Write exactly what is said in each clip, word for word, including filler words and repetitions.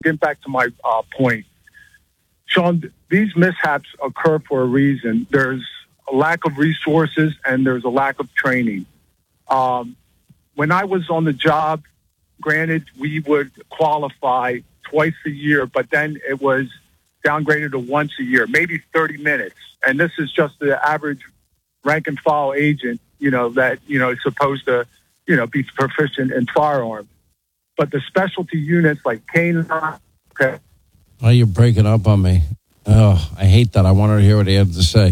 get back to my uh, point. Sean, these mishaps occur for a reason. There's a lack of resources and there's a lack of training. Um, when I was on the job, granted, we would qualify twice a year, but then it was downgraded to once a year, maybe thirty minutes. And this is just the average rank and file agent, you know, that, you know, is supposed to, you know, be proficient in firearms. But the specialty units like K nine, okay. Oh, you're breaking up on me. Oh, I hate that. I wanted to hear what he had to say.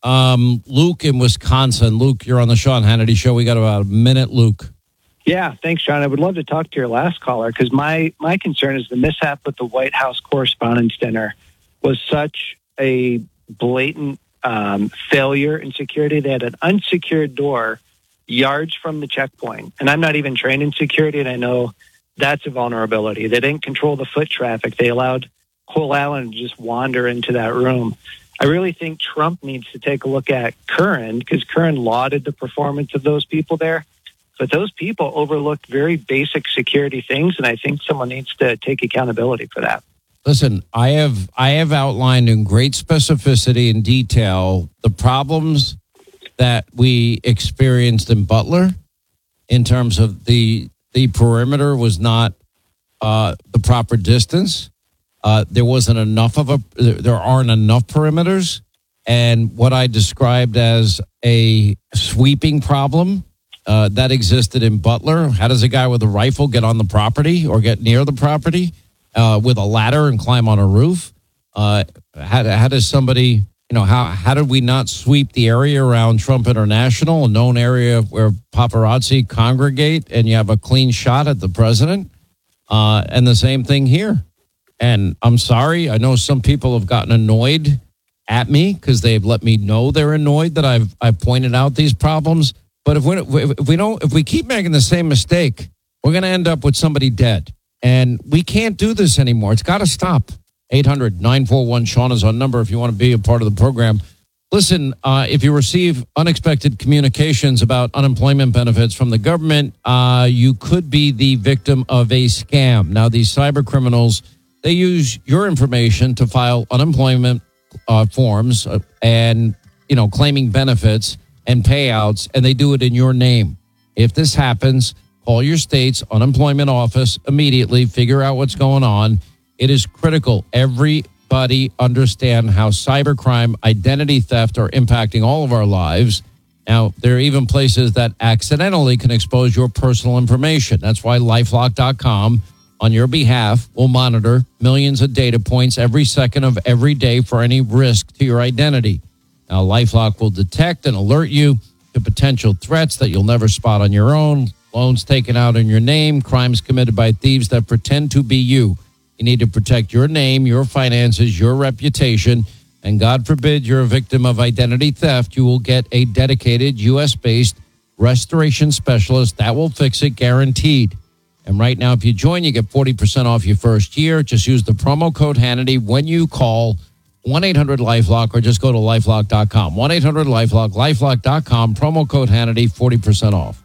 Um, Luke in Wisconsin. Luke, you're on the Sean Hannity Show. We got about a minute, Luke. Yeah, thanks, John. I would love to talk to your last caller because my, my concern is the mishap with the White House Correspondents' Dinner was such a blatant um, failure in security. They had an unsecured door yards from the checkpoint. And I'm not even trained in security, and I know that's a vulnerability. They didn't control the foot traffic. They allowed Cole Allen to just wander into that room. I really think Trump needs to take a look at Curran because Curran lauded the performance of those people there. But those people overlooked very basic security things, and I think someone needs to take accountability for that. Listen, I have I have outlined in great specificity and detail the problems that we experienced in Butler in terms of the the perimeter was not uh, the proper distance. Uh, there wasn't enough of a, there aren't enough perimeters. And what I described as a sweeping problem uh, that existed in Butler. How does a guy with a rifle get on the property or get near the property uh, with a ladder and climb on a roof? Uh, how, how does somebody, you know, how, how did we not sweep the area around Trump International, a known area where paparazzi congregate and you have a clean shot at the president? Uh, and the same thing here. And I'm sorry, I know some people have gotten annoyed at me because they've let me know they're annoyed that I've I've pointed out these problems. But if we if we don't if we keep making the same mistake, we're going to end up with somebody dead, and we can't do this anymore. It's got to stop. eight hundred nine four one Sean is our number if you want to be a part of the program. Listen, uh, if you receive unexpected communications about unemployment benefits from the government, uh, you could be the victim of a scam. Now, these cyber criminals, they use your information to file unemployment uh, forms uh, and, you know, claiming benefits and payouts, and they do it in your name. If this happens, call your state's unemployment office immediately. Figure out what's going on. It is critical. Everybody understand how cybercrime, identity theft are impacting all of our lives. Now, there are even places that accidentally can expose your personal information. That's why LifeLock dot com on your behalf will monitor millions of data points every second of every day for any risk to your identity. Now, LifeLock will detect and alert you to potential threats that you'll never spot on your own, loans taken out in your name, crimes committed by thieves that pretend to be you. You need to protect your name, your finances, your reputation, and God forbid you're a victim of identity theft, you will get a dedicated U S-based restoration specialist that will fix it, guaranteed. And right now, if you join, you get forty percent off your first year. Just use the promo code Hannity when you call one eight hundred LifeLock or just go to LifeLock dot com. one eight hundred LifeLock, LifeLock dot com, promo code Hannity, forty percent off.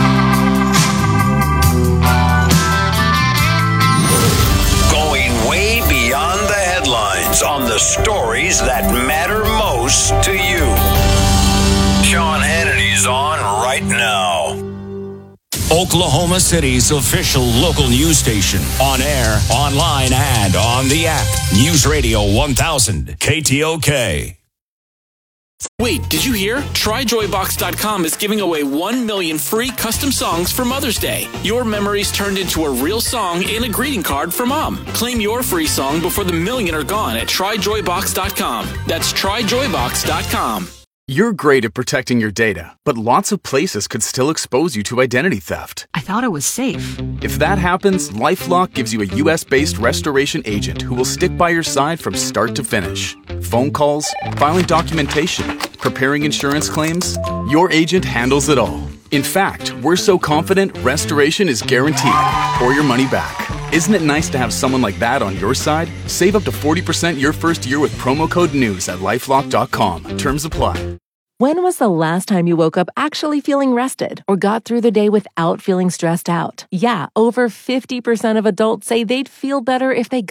Going way beyond the headlines on the stories that matter most to you. Sean Hannity's on right now. Oklahoma City's official local news station. On air, online, and on the app. News Radio one thousand K T O K. Wait, did you hear? Try Joy Box dot com is giving away one million free custom songs for Mother's Day. Your memories turned into a real song and a greeting card for Mom. Claim your free song before the million are gone at Try Joy Box dot com. That's Try Joy Box dot com. You're great at protecting your data, but lots of places could still expose you to identity theft. I thought it was safe. If that happens, LifeLock gives you a U S-based restoration agent who will stick by your side from start to finish. Phone calls, filing documentation, preparing insurance claims, your agent handles it all. In fact, we're so confident restoration is guaranteed or your money back. Isn't it nice to have someone like that on your side? Save up to forty percent your first year with promo code NEWS at LifeLock dot com. Terms apply. When was the last time you woke up actually feeling rested or got through the day without feeling stressed out? Yeah, over fifty percent of adults say they'd feel better if they got